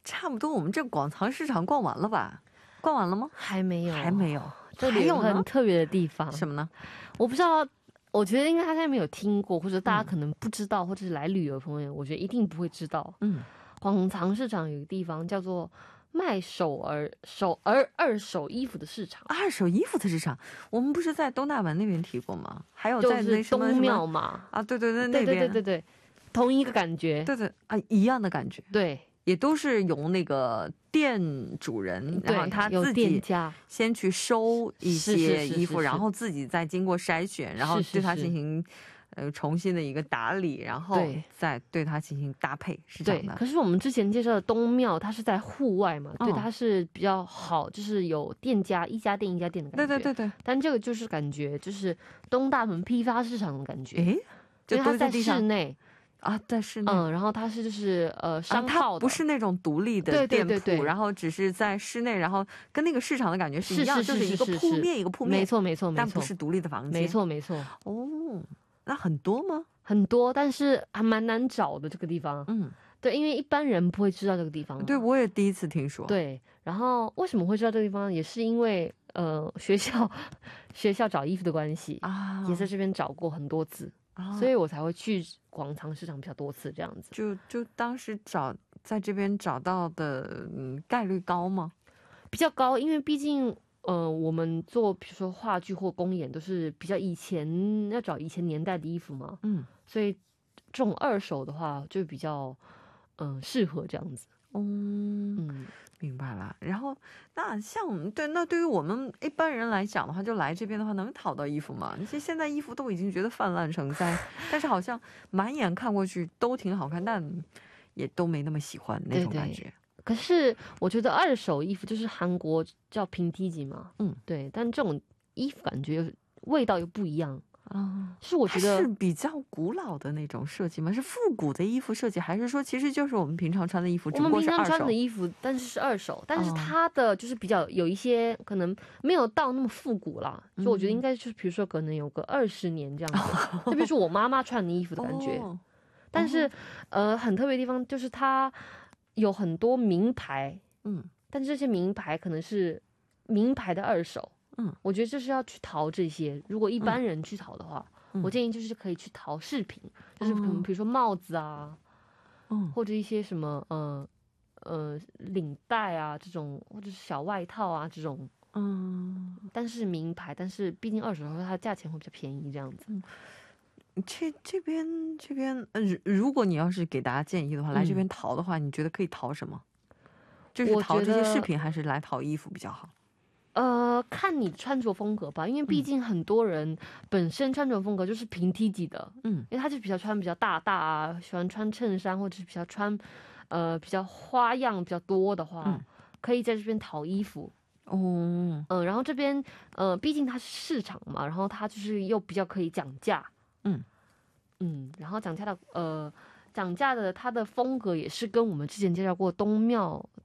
差不多我们这广藏市场逛完了吧？逛完了吗？ 还没有， 还没有。 这里有很特别的地方。 什么呢？ 我不知道，我觉得应该他现在没有听过，或者大家可能不知道，或者是来旅游的朋友，我觉得一定不会知道。广藏市场有一个地方叫做卖二手衣服的市场。 二手衣服的市场，我们不是在东大门那边提过吗？还有在那什么东庙嘛？ 啊，对对对，那边对，同一个感觉。 对对啊，一样的感觉。 对。 也都是由那个店主人，然后他自己先去收一些衣服，然后自己再经过筛选，然后对它进行重新的一个打理，然后再对它进行搭配，是这样的。 可是我们之前介绍的东庙，它是在户外嘛，对，它是比较好，就是有店家一家店一家店的感觉。对。但这个就是感觉就是东大门批发市场的感觉，因为它在室内。 啊，在室内， 然后它是就是商号的， 它不是那种独立的店铺，然后只是在室内，然后跟那个市场的感觉是一样，就是一个铺面一个铺面， 没错， 但不是独立的房间， 没错。 哦，那很多吗？ 很多，但是还蛮难找的这个地方。对，因为一般人不会知道这个地方。 对，我也第一次听说。 对，然后为什么会知道这个地方，也是因为学校找衣服的关系啊，也在这边找过很多次。所以我才会去广藏市场比较多次这样子。 就当时在这边找到的概率高吗？ 比较高，因为毕竟我们做比如说话剧或公演都是比较以前要找以前年代的衣服嘛，所以这种二手的话就比较适合这样子。 明白了。然后那像对于我们一般人来讲的话，就来这边的话能讨到衣服吗？那些现在衣服都已经觉得泛滥成灾，但是好像满眼看过去都挺好看，但也都没那么喜欢那种感觉。 可是我觉得二手衣服就是韩国叫平梯级嘛，对，但这种衣服感觉味道又不一样。是我觉得是比较古老的那种设计吗？是复古的衣服设计，还是说其实就是我们平常穿的衣服，只不过是二手？ 我们平常穿的衣服，但是二手，但是它的就是比较有一些可能没有到那么复古啦，就我觉得应该就是比如说可能有个20年这样子，就比如说我妈妈穿的衣服的感觉。但是很特别的地方就是它有很多名牌，但是这些名牌可能是名牌的二手。我觉得就是要去淘这些。如果一般人去淘的话，我建议就是可以去淘饰品，就是比如说帽子啊，或者一些什么领带啊这种，或者是小外套啊这种。但是名牌，但是毕竟二手的话，它价钱会比较便宜，这样子。 这边，如果你要是给大家建议的话，来这边淘的话，你觉得可以淘什么？就是淘这些饰品，还是来淘衣服比较好？ 看你的穿着风格吧，因为毕竟很多人本身穿着风格就是平梯级的，因为他就比较穿比较大啊，喜欢穿衬衫或者是比较穿比较花样比较多的话，可以在这边淘衣服。然后这边毕竟它是市场嘛，然后它就是又比较可以讲价，然后讲价的它的风格也是跟我们之前介绍过东庙